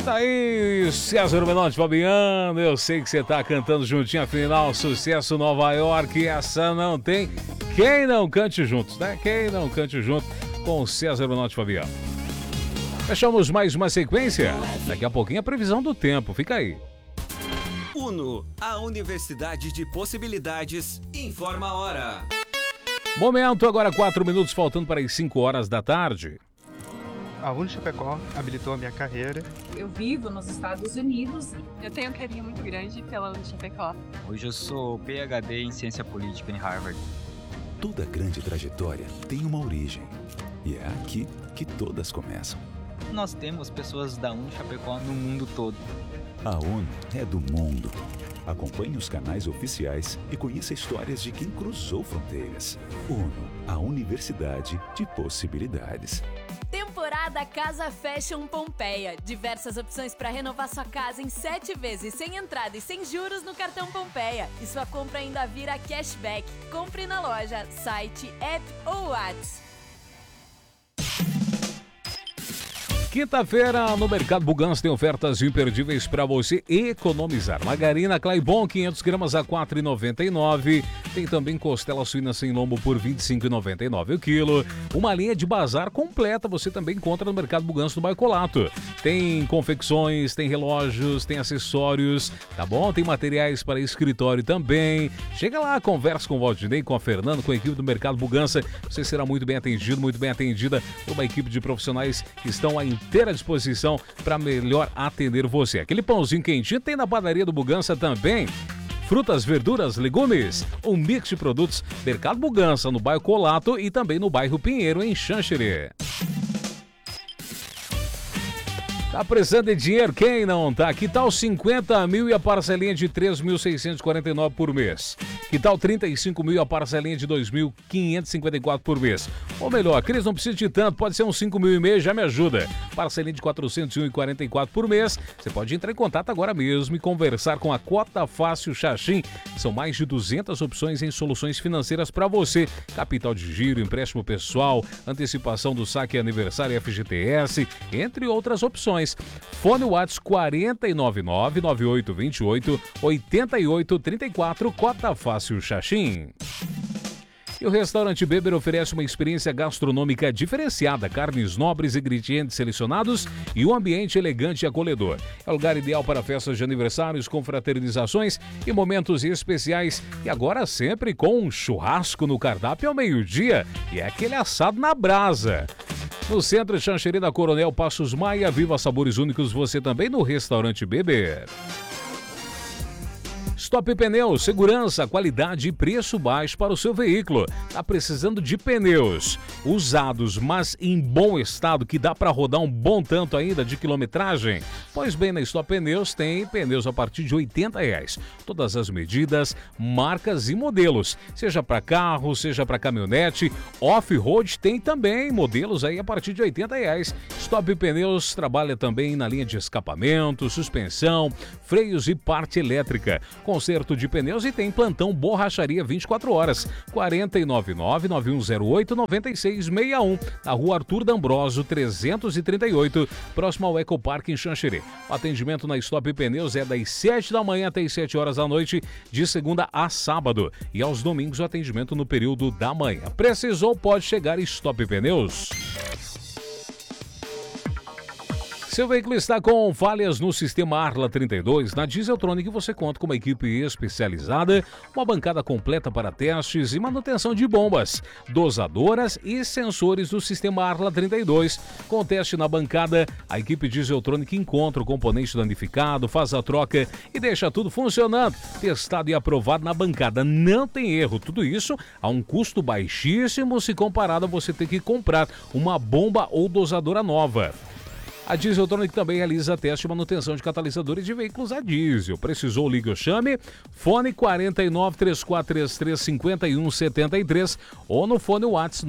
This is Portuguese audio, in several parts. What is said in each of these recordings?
Tá aí, César Menotti, Fabiano, eu sei que você tá cantando juntinho, afinal, sucesso Nova York, essa não tem quem não cante juntos, né? Quem não cante junto com César Menotti, Fabiano. Fechamos mais uma sequência, daqui a pouquinho a previsão do tempo, fica aí. UNO, a Universidade de Possibilidades, informa a hora. Momento, agora 4 minutos, faltando para as 5 horas da tarde. A UNO Chapecó habilitou a minha carreira. Eu vivo nos Estados Unidos. Eu tenho um carinho muito grande pela UNO Chapecó. Hoje eu sou PhD em Ciência Política em Harvard. Toda grande trajetória tem uma origem. E é aqui que todas começam. Nós temos pessoas da UNO Chapecó no mundo todo. A UNO é do mundo. Acompanhe os canais oficiais e conheça histórias de quem cruzou fronteiras. UNO, a Universidade de Possibilidades. Temporada Casa Fashion Pompeia. Diversas opções para renovar sua casa em 7 vezes, sem entrada e sem juros no cartão Pompeia. E sua compra ainda vira cashback. Compre na loja, site, app ou WhatsApp. Quinta-feira no Mercado Bugança tem ofertas imperdíveis para você economizar. Margarina Claibon, 500 gramas a R$ 4,99. Tem também costela suína sem lombo por R$ 25,99 o quilo. Uma linha de bazar completa você também encontra no Mercado Bugança do Baicolato. Tem confecções, tem relógios, tem acessórios, tá bom? Tem materiais para escritório também. Chega lá, conversa com o Valdinei, com a Fernanda, com a equipe do Mercado Bugança. Você será muito bem atendido, muito bem atendida por uma equipe de profissionais que estão à inteira disposição para melhor atender você. Aquele pãozinho quentinho tem na padaria do Bugança também. Frutas, verduras, legumes, um mix de produtos. Mercado Bugança no bairro Colato e também no bairro Pinheiro, em Xanxerê. Tá precisando de dinheiro? Quem não tá? Que tal 50 mil e a parcelinha de 3.649 por mês? Que tal 35 mil e a parcelinha de 2.554 por mês? Ou melhor, Cris, não precisa de tanto, pode ser uns 5 mil e meio, já me ajuda. Parcelinha de 401,44 por mês. Você pode entrar em contato agora mesmo e conversar com a Cota Fácil Xaxim. São mais de 200 opções em soluções financeiras para você. Capital de giro, empréstimo pessoal, antecipação do saque aniversário FGTS, entre outras opções. Fone WhatsApp 499-9828-8834, Cota Fácil Xaxim. E o restaurante Beber oferece uma experiência gastronômica diferenciada, carnes nobres, ingredientes selecionados e um ambiente elegante e acolhedor. É o lugar ideal para festas de aniversários, confraternizações e momentos especiais. E agora sempre com um churrasco no cardápio ao meio-dia e é aquele assado na brasa. No centro de Xanxerê da Coronel Passos Maia, viva sabores únicos você também no restaurante Beber. Stop Pneus, segurança, qualidade e preço baixo para o seu veículo. Tá precisando de pneus usados, mas em bom estado, que dá para rodar um bom tanto ainda de quilometragem? Pois bem, na Stop Pneus tem pneus a partir de R$ 80. Todas as medidas, marcas e modelos. Seja para carro, seja para caminhonete, off-road tem também modelos aí a partir de R$ 80. Stop Pneus trabalha também na linha de escapamento, suspensão, freios e parte elétrica. Conserto de pneus e tem plantão borracharia 24 horas. 499-9108-9661. Na rua Arthur D'Ambrosio, 338, próximo ao Ecopark em Xanxerê. O atendimento na Stop Pneus é das 7 da manhã até as 7 horas da noite, de segunda a sábado. E aos domingos o atendimento no período da manhã. Precisou, pode chegar Stop Pneus. Seu veículo está com falhas no sistema Arla 32. Na Dieseltronic você conta com uma equipe especializada, uma bancada completa para testes e manutenção de bombas, dosadoras e sensores do sistema Arla 32. Com o teste na bancada, a equipe Dieseltronic encontra o componente danificado, faz a troca e deixa tudo funcionando. Testado e aprovado na bancada, não tem erro. Tudo isso a um custo baixíssimo se comparado a você ter que comprar uma bomba ou dosadora nova. A Dieseltronic também realiza teste e manutenção de catalisadores de veículos a diesel. Precisou, ligue ou chame. Fone 49-3433-5173 ou no fone WhatsApp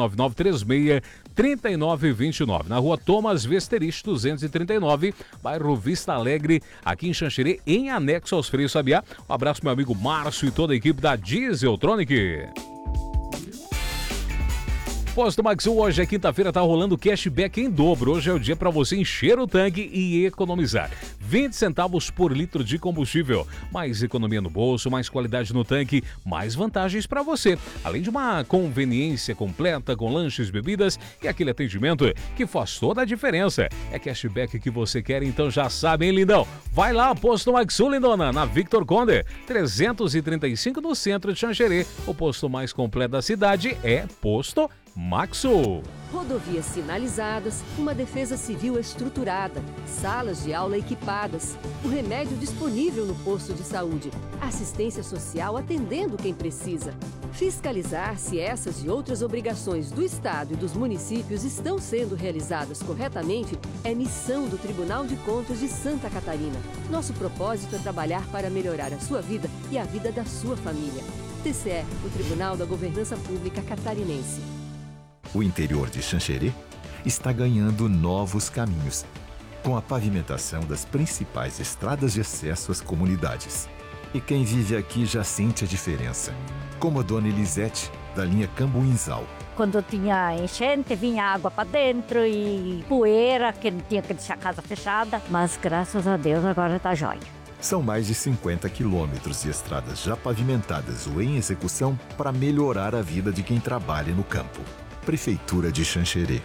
99936-3929. Na rua Thomas Vesterich 239, bairro Vista Alegre, aqui em Xanxerê, em anexo aos Freios Sabiá. Um abraço meu amigo Márcio e toda a equipe da Dieseltronic. Posto Maxu, hoje é quinta-feira, tá rolando cashback em dobro. Hoje é o dia para você encher o tanque e economizar. 20 centavos por litro de combustível. Mais economia no bolso, mais qualidade no tanque, mais vantagens para você. Além de uma conveniência completa com lanches, bebidas e aquele atendimento que faz toda a diferença. É cashback que você quer, então já sabe, hein, lindão? Vai lá, Posto Maxu, lindona, na Victor Conde, 335 no centro de Xanxerê. O posto mais completo da cidade é Posto Maxu. Rodovias sinalizadas, uma defesa civil estruturada, salas de aula equipadas, o remédio disponível no posto de saúde, assistência social atendendo quem precisa. Fiscalizar se essas e outras obrigações do Estado e dos municípios estão sendo realizadas corretamente é missão do Tribunal de Contas de Santa Catarina. Nosso propósito é trabalhar para melhorar a sua vida e a vida da sua família. TCE, o Tribunal da Governança Pública Catarinense. O interior de Xanxerê está ganhando novos caminhos, com a pavimentação das principais estradas de acesso às comunidades. E quem vive aqui já sente a diferença, como a dona Elisete, da linha Cambuinzal. Quando tinha enchente, vinha água para dentro e poeira, que não tinha que deixar a casa fechada. Mas graças a Deus agora está jóia. São mais de 50 quilômetros de estradas já pavimentadas ou em execução para melhorar a vida de quem trabalha no campo. Prefeitura de Xanxerê.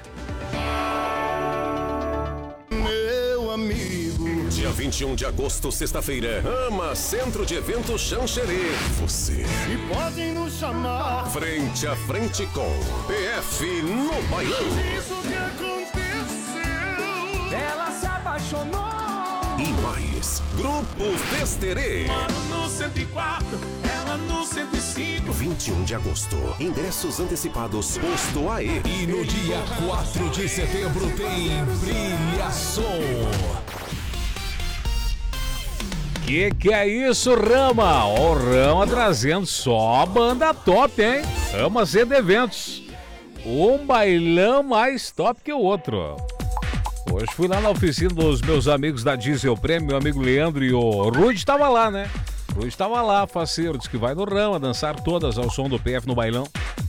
Meu amigo. Dia 21 de agosto, sexta-feira. AMA Centro de Eventos Xanxerê. Você. E podem nos chamar. Frente a frente com PF no Bailão. Isso que aconteceu. Ela se apaixonou. E mais, Grupo Festerê. Mano no 104, ela no 105. 21 de agosto, ingressos antecipados, Posto AE. E no dia 4 de setembro tem Brilhação. Que é isso, Rama? Ó, o Rama trazendo só banda top, hein? Rama Z Eventos. Um bailão mais top que o outro. Hoje fui lá na oficina dos meus amigos da Diesel Prêmio, meu amigo Leandro e o Rude estava lá, né? O Rude estava lá, faceiro, disse que vai no Rama dançar todas ao som do PF no bailão.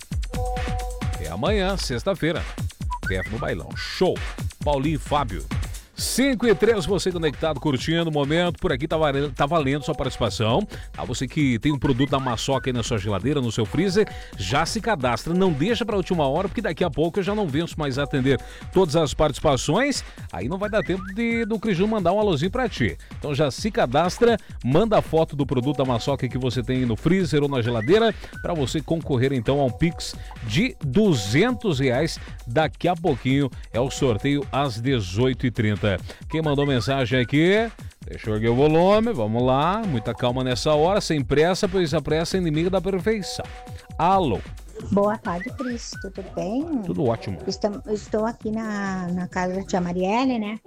É amanhã, sexta-feira. PF no bailão. Show! Paulinho e Fábio. 5 e 3, você conectado, curtindo o momento. Por aqui tá valendo sua participação. Você que tem um produto da Maçoca aí na sua geladeira, no seu freezer, já se cadastra. Não deixa para a última hora, porque daqui a pouco eu já não venço mais atender todas as participações. Aí não vai dar tempo do Crijum mandar um alôzinho para ti. Então já se cadastra, manda a foto do produto da Maçoca que você tem no freezer ou na geladeira, para você concorrer então a um Pix de R$200. Daqui a pouquinho é o sorteio às 18h30. Quem mandou mensagem aqui? Deixa eu erguer o volume, vamos lá. Muita calma nessa hora, sem pressa, pois a pressa é inimiga da perfeição. Alô? Boa tarde, Cris. Tudo bem? Tudo ótimo. Estou aqui na casa da tia Marielle, né?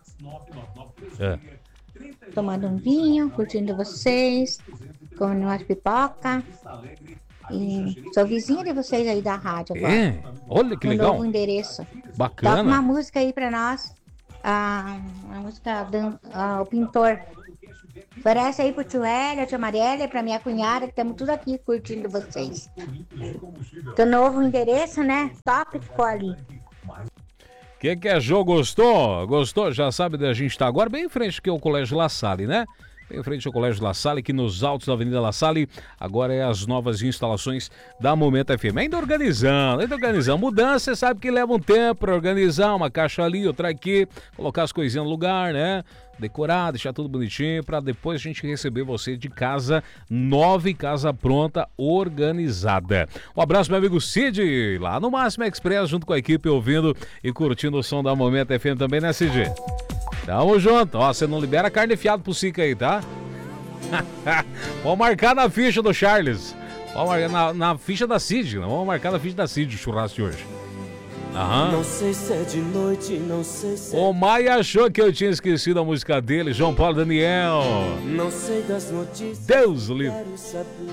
É. Tomando um vinho, curtindo vocês, comendo umas pipoca. E sou vizinha de vocês aí da rádio agora. É? Olha que legal. Um novo endereço. Bacana. Toca uma música aí pra nós. A música O Pintor. Oferece aí pro tio Hélio, a tia Marielle, pra minha cunhada, que estamos tudo aqui curtindo vocês. Teu novo endereço, né? Top ficou ali. Que é, Jô? Gostou? Gostou? Já sabe onde a gente tá agora? Bem em frente que é o Colégio La Salle, né? Bem em frente ao Colégio La Salle, aqui nos altos da Avenida La Salle. Agora é as novas instalações da Momento FM. Ainda organizando. Mudança, você sabe que leva um tempo para organizar, uma caixa ali, outra aqui, colocar as coisinhas no lugar, né? Decorar, deixar tudo bonitinho, para depois a gente receber você de casa nova e casa pronta, organizada. Um abraço, meu amigo Cid, lá no Máximo Express, junto com a equipe, ouvindo e curtindo o som da Momento FM também, né, Cid? Tamo junto. Ó, você não libera carne fiada pro Sica aí, tá? Vamos marcar na ficha do Charles. Vamos marcar na ficha da Cid. Vamos marcar na ficha da Cid o churrasco de hoje. Aham. Não sei se é de noite, não sei se é... O Maia achou que eu tinha esquecido a música dele, João Paulo Daniel. Não sei das notícias. Deus livre.